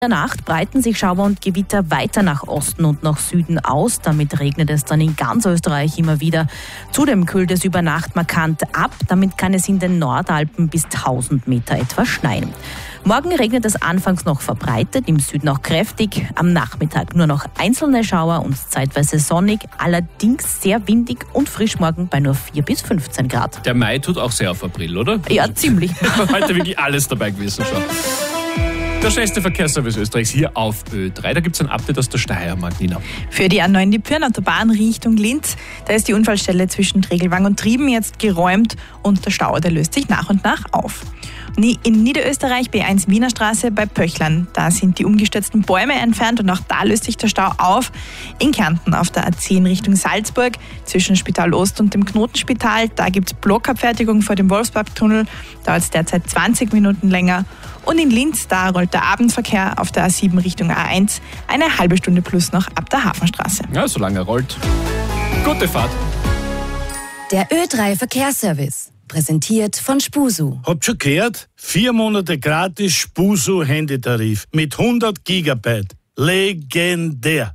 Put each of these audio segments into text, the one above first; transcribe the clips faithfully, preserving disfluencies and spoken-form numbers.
In der Nacht breiten sich Schauer und Gewitter weiter nach Osten und nach Süden aus. Damit regnet es dann in ganz Österreich immer wieder. Zudem kühlt es über Nacht markant ab. Damit kann es in den Nordalpen bis tausend Meter etwa schneien. Morgen regnet es anfangs noch verbreitet, im Süden auch kräftig. Am Nachmittag nur noch einzelne Schauer und zeitweise sonnig. Allerdings sehr windig und frisch morgen bei nur vier bis fünfzehn Grad. Der Mai tut auch sehr auf April, oder? Ja, ziemlich. Heute wirklich alles dabei gewesen schon. Der schnellste Verkehrsservice Österreichs hier auf Ö drei. Da gibt es ein Update aus der Steiermark, Nina. Für die A neun die Pirnautobahn Richtung Linz, da ist die Unfallstelle zwischen Tregelwang und Trieben jetzt geräumt und der Stau, der löst sich nach und nach auf. In Niederösterreich B eins Wiener Straße bei Pöchlern, da sind die umgestürzten Bäume entfernt und auch da löst sich der Stau auf. In Kärnten auf der A zehn Richtung Salzburg zwischen Spital Ost und dem Knotenspital, da gibt es Blockabfertigung vor dem Wolfsbergtunnel, dauert es derzeit zwanzig Minuten länger. Und in Linz, da rollt der Abendverkehr auf der A sieben Richtung A eins eine halbe Stunde plus noch ab der Hafenstraße. Ja, solange er rollt. Gute Fahrt. Der Ö drei Verkehrsservice. Präsentiert von Spusu. Habt schon gehört? Vier Monate gratis Spusu Handytarif mit hundert Gigabyte. Legendär.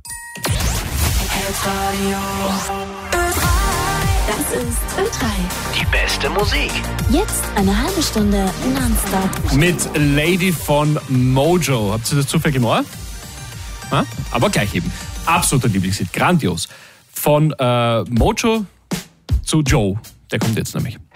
Das ist Ö drei. Die beste Musik. Jetzt eine halbe Stunde nonstop. Mit Lady von Mojo. Habt ihr das zufällig im Ohr? Ha? Aber gleich eben. Absoluter Lieblingslied. Grandios. Von äh, Mojo zu Joe. Der kommt jetzt nämlich.